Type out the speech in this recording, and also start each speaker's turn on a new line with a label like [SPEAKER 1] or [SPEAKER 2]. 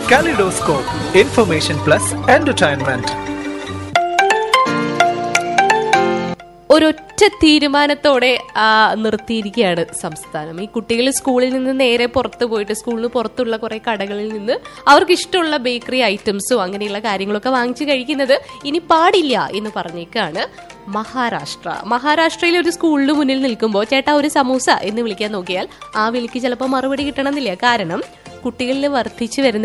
[SPEAKER 1] Kaleidoscope, Information Plus Entertainment.
[SPEAKER 2] ഒരൊറ്റ തീരുമാനത്തോടെ നിർത്തിയിരിക്കുകയാണ് സംസ്ഥാനം. ഈ കുട്ടികൾ സ്കൂളിൽ നിന്ന് നേരെ പുറത്ത് പോയിട്ട് സ്കൂളിന് പുറത്തുള്ള കുറെ കടകളിൽ നിന്ന് അവർക്ക് ഇഷ്ടമുള്ള ബേക്കറി ഐറ്റംസും അങ്ങനെയുള്ള കാര്യങ്ങളൊക്കെ വാങ്ങിച്ചു കഴിക്കുന്നത് ഇനി പാടില്ല എന്ന് പറഞ്ഞേക്കാണ് മഹാരാഷ്ട്രയിലെ ഒരു സ്കൂളിന് മുന്നിൽ നിൽക്കുമ്പോൾ ചേട്ടാ ഒരു സമൂസ എന്ന് വിളിക്കാൻ നോക്കിയാൽ ആ വിളിക്ക് ചിലപ്പോൾ മറുപടി കിട്ടണമെന്നില്ല. കാരണം കുട്ടികളിൽ വർദ്ധിച്ചു വരുന്ന